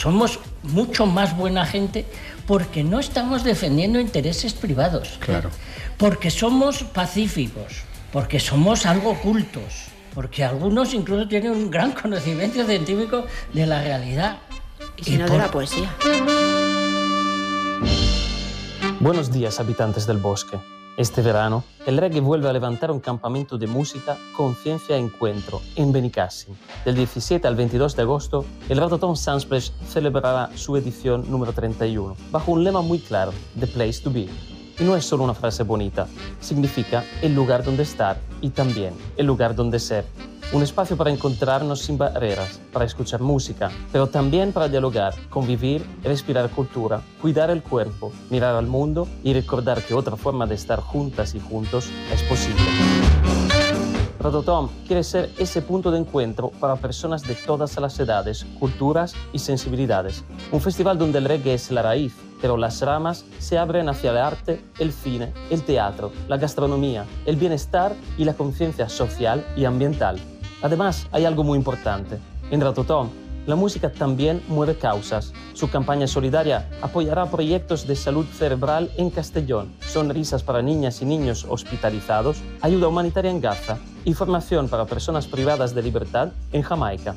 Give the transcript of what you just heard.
somos mucho más buena gente porque no estamos defendiendo intereses privados. Claro. Porque somos pacíficos, porque somos algo cultos, porque algunos incluso tienen un gran conocimiento científico de la realidad. Y si no, de la poesía. Buenos días, habitantes del bosque. Este verano, el reggae vuelve a levantar un campamento de música, conciencia e encuentro en Benicassim. Del 17 al 22 de agosto, el Rototom Sunsplash celebrará su edición número 31, bajo un lema muy claro, The Place to Be. Y no es solo una frase bonita, significa el lugar donde estar y también el lugar donde ser. Un espacio para encontrarnos sin barreras, para escuchar música, pero también para dialogar, convivir, respirar cultura, cuidar el cuerpo, mirar al mundo y recordar que otra forma de estar juntas y juntos es posible. Rototom quiere ser ese punto de encuentro para personas de todas las edades, culturas y sensibilidades. Un festival donde el reggae es la raíz, pero las ramas se abren hacia el arte, el cine, el teatro, la gastronomía, el bienestar y la conciencia social y ambiental. Además, hay algo muy importante. En Rototom, la música también mueve causas. Su campaña solidaria apoyará proyectos de salud cerebral en Castellón, sonrisas para niñas y niños hospitalizados, ayuda humanitaria en Gaza y formación para personas privadas de libertad en Jamaica.